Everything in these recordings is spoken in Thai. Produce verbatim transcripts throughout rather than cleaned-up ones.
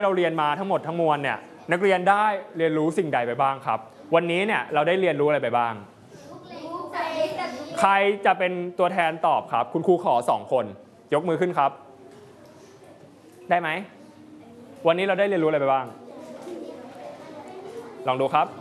เราเรียนมาทั้งหมดทั้งมวลเนี่ยนักเรียนได้เรียนรู้สิ่งใดไปบ้างครับวันนี้เนี่ยเราได้เรียนรู้อะไรไปบ้างใครจะเป็นตัวแทนตอบครับคุณครูขอสองคนยกมือขึ้นครับได้ไหมวันนี้เราได้เรียนรู้อะไรไปบ้างลองดูครับ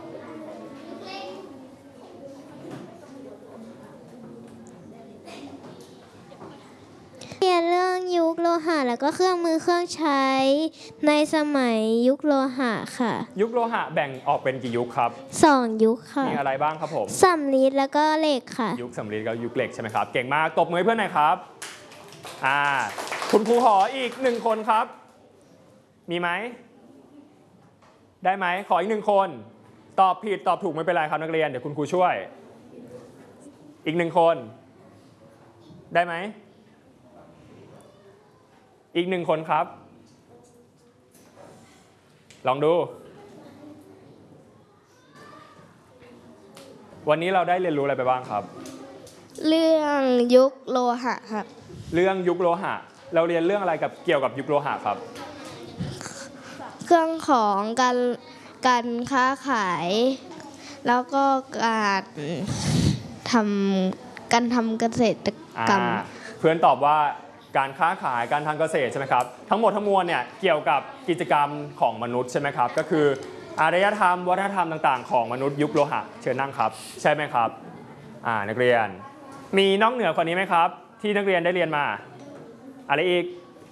เรียนเรื่องยุคโลหะแล้วก็เครื่องมือเครื่องใช้ในสมัยยุคโลหะค่ะยุคโลหะแบ่งออกเป็นกี่ยุคครับสองยุคค่ะมีอะไรบ้างครับผมสำริดแล้วก็เหล็กค่ะยุคสำริดกับยุคเหล็กใช่ไหมครับเก่งมากตบมือเพื่อนหน่อยครับอ่าคุณครูขออีกหนึ่งคนครับมีไหมได้ไหมขออีกหนึ่งคนตอบผิดตอบถูกไม่เป็นไรครับนักเรียนเดี๋ยวคุณครูช่วยอีกหนึ่งคนได้ไหมอีกหนึ่งคนครับลองดูวันนี้เราได้เรียนรู้อะไรไปบ้างครับเรื่องยุคโลหะครับเรื่องยุคโลหะเราเรียนเรื่องอะไรกับเกี่ยวกับยุคโลหะครับเครื่องของการการค้าขายแล้วก็การทำการทำเกษตรกรรมเพื่อนตอบว่าการค้าขายการทางเกษตรใช่ไหมครับทั้งหมดทั้งมวลเนี่ยเกี่ยวกับกิจกรรมของมนุษย์ใช่ไหมครับก็คืออารยธรรมวัฒนธรรมต่างๆของมนุษย์ยุคโลหะเชิญนั่งครับใช่ไหมครับอ่านักเรียนมีนอกเหนือกว่านี้ไหมครับที่นักเรียนได้เรียนมาอะไรอีก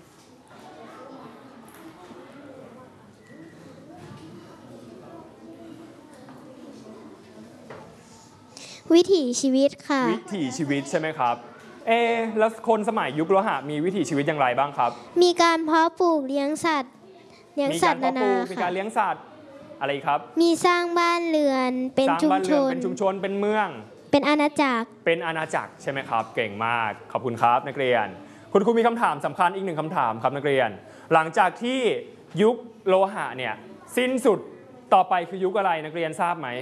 วิถีชีวิตค่ะวิถีชีวิตใช่ไหมครับเอแล้วคนสมัยยุคโลหะมีวิถีชีวิตอย่างไรบ้างครับมีการเพาะปลูกเลี้ยงสัตว์เลี้ยงสัตว์นานามีการเลี้ยงสัตว์อะไรครับมีสร้างบ้านเรือนเป็นชุมชนเป็นชุมชนเป็นเมืองเป็นอาณาจักรเป็นอาณาจักรใช่ไหมครับเก่งมากขอบคุณครับนักเรียนคุณครูมีคำถามสำคัญอีกหนึ่งคำถามครับนักเรียนหลังจากที่ยุคโลหะเนี่ยสิ้นสุดต่อไปคือยุคอะไรนักเรียนทราบไหม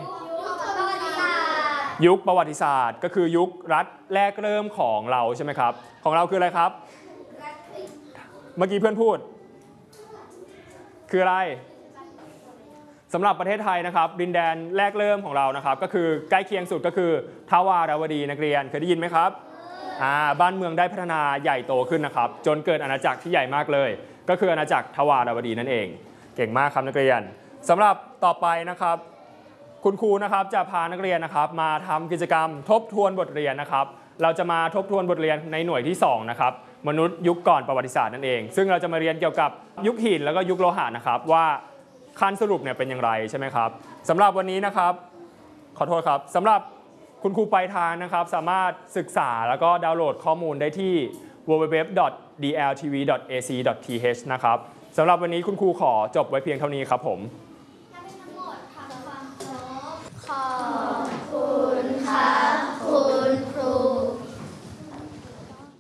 ยุคประวัติศาสตร์ก็คือยุครัฐแรกเริ่มของเราใช่ไหมครับของเราคืออะไรครับเมื่อกี้เพื่อนพูดคืออะไรสำหรับประเทศไทยนะครับดินแดนแรกเริ่มของเรานะครับก็คือใกล้เคียงสุดก็คือทวารวดีนักเรียนเคยได้ยินไหมครับอ่าบ้านเมืองได้พัฒนาใหญ่โตขึ้นนะครับจนเกิดอาณาจักรที่ใหญ่มากเลยก็คืออาณาจักรทวารวดีนั่นเองเก่งมากครับนักเรียนสำหรับต่อไปนะครับคุณครูนะครับจะพานักเรียนนะครับมาทำกิจกรรมทบทวนบทเรียนนะครับเราจะมาทบทวนบทเรียนในหน่วยที่สองนะครับมนุษย์ยุคก่อนประวัติศาสตร์นั่นเองซึ่งเราจะมาเรียนเกี่ยวกับยุคหินแล้วก็ยุคโลหะนะครับว่าขั้นสรุปเนี่ยเป็นอย่างไรใช่ไหมครับสำหรับวันนี้นะครับขอโทษครับสำหรับคุณครูปลายทางนะครับสามารถศึกษาแล้วก็ดาวน์โหลดข้อมูลได้ที่ ดับเบิลยู ดับเบิลยู ดับเบิลยู ดอท ดี แอล ที วี ดอท เอ ซี ดอท ที เอช นะครับสำหรับวันนี้คุณครูขอจบไว้เพียงเท่านี้ครับผม